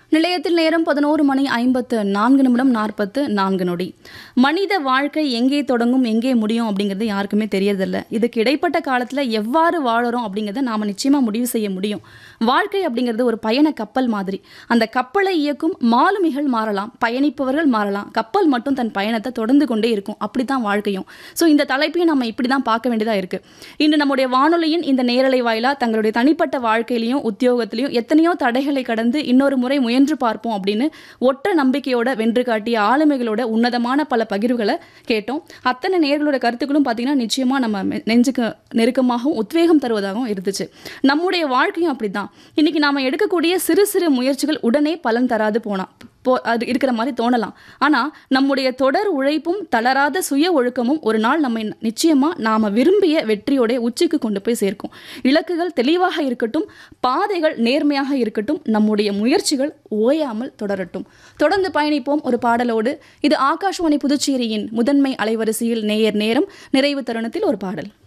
நிலையத்தில் நேரம் 11:54 மனித வாழ்க்கை எங்கே தொடங்கும் எங்கே முடியும் அப்படிங்கிறது யாருக்குமே தெரியறதில்ல. இதுக்கு இடைப்பட்ட காலத்தில் எவ்வாறு வாழறோம் அப்படிங்கிறத நாம் நிச்சயமாக முடிவு செய்ய முடியும். வாழ்க்கை அப்படிங்கிறது ஒரு பயண கப்பல் மாதிரி. அந்த கப்பலை இயக்கும் மாலுமிகள் மாறலாம், பயணிப்பவர்கள் மாறலாம், கப்பல் மட்டும் தன் பயணத்தை தொடர்ந்து கொண்டே இருக்கும். அப்படி தான் வாழ்க்கையும். ஸோ இந்த தலைப்பையும் நம்ம இப்படி தான் பார்க்க வேண்டியதாக இருக்குது. இன்று நம்முடைய வானொலியின் இந்த நேரலை வாயிலாக தங்களுடைய தனிப்பட்ட வாழ்க்கையிலையும் உத்தியோகத்திலையும் எத்தனையோ தடைகளை கடந்து இன்னொரு முறை முயன்று பார்ப்போம் அப்படின்னு ஒற்ற நம்பிக்கையோட வென்று காட்டிய ஆளுமைகளோட உன்னதமான பல பகிர்வுகளை கேட்டோம். அத்தனை நேர்களோட கருத்துக்களும் பார்த்தீங்கன்னா நிச்சயமா நம்ம நெஞ்சுக்கு நெருக்கமாகவும் உத்வேகம் தருவதாகவும் இருந்துச்சு. நம்முடைய வாழ்க்கையும் அப்படிதான். இன்னைக்கு நாம எடுக்கக்கூடிய சிறு சிறு முயற்சிகள் உடனே பலன் தராது அது இருக்கிற மாதிரி தோணலாம். ஆனால் நம்முடைய தொடர் உழைப்பும் தளராத சுய ஒழுக்கமும் ஒரு நாள் நம்ம நிச்சயமாக நாம் விரும்பிய வெற்றியோட உச்சிக்கு கொண்டு போய் சேர்க்கும். இலக்குகள் தெளிவாக இருக்கட்டும், பாதைகள் நேர்மையாக இருக்கட்டும், நம்முடைய முயற்சிகள் ஓயாமல் தொடரட்டும். தொடர்ந்து பயணிப்போம் ஒரு பாடலோடு. இது ஆகாஷ்வாணி புதுச்சேரியின் முதன்மை அலைவரிசையில் நேயர் நேரம். நிறைவு தருணத்தில் ஒரு பாடல்.